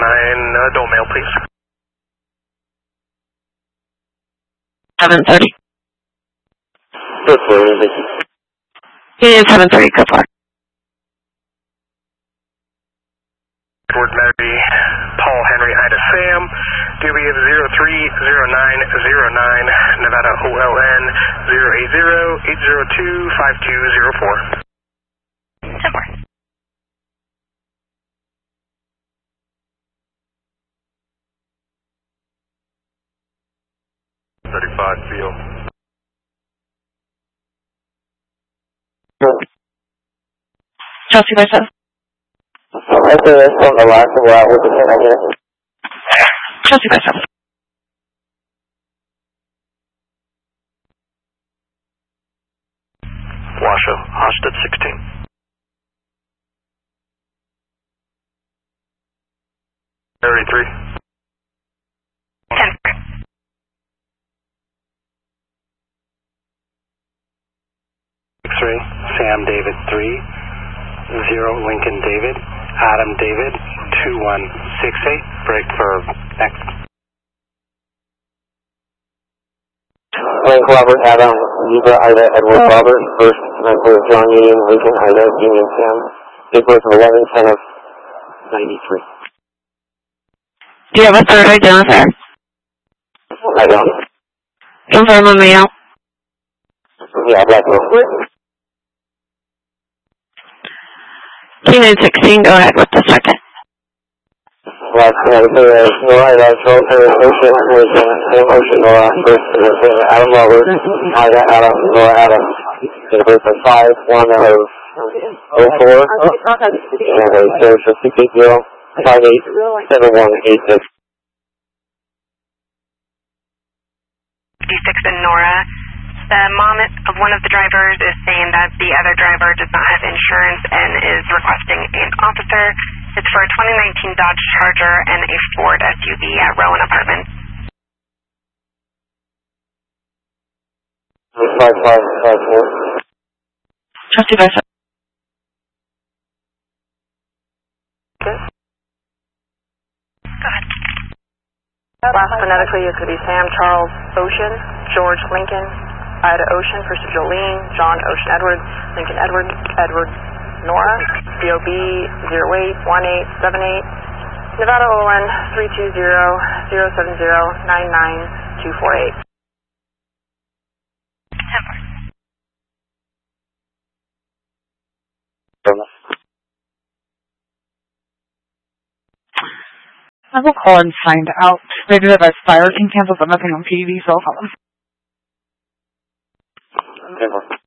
adult male, please. 7:30. Good for you. It is 7:30, go for it. Edward Mary, Paul Henry, Ida Sam, DB 030909, Nevada OLN 080-802-5204. 10-4. 35 field. Chelsea by 7. Right there, that's on the last of what was it again? Chelsea by 7. Washoe, Hosted 16. Area 3. 10-4. X-ray, Sam David 3, 0 Lincoln David, Adam David 2168, break verb, next. Link Robert Adam, Zebra Ida Edward Robert, first member of John Union Lincoln Ida Union Sam, April 11/10 of 93. Do you have a third identifier? I don't. Confirm on me out. Yeah, Black Road. Keenan 16, go ahead with the second. Last night, Nora, that's Ocean, with Sam Ocean, Nora, first, Adam Robert, Ida Adam, Nora Adam. It was a 5-1 of 04, and it shows a 680-587186. 56 and Nora. The mom of one of the drivers is saying that the other driver does not have insurance and is requesting an officer. It's for a 2019 Dodge Charger and a Ford SUV at Rowan Apartments. 5554. Chelsea by 7. Go ahead. Last phonetically is going to be Sam Charles Ocean, George Lincoln, Ida Ocean, Christopher Jolene, John Ocean Edward, Lincoln Edward, Edward Nora, DOB 081878, Nevada OLN 320-070-99248. 10-4. I will call and find out. Maybe that Aspire can cancel, but nothing on PV, so I'll call them.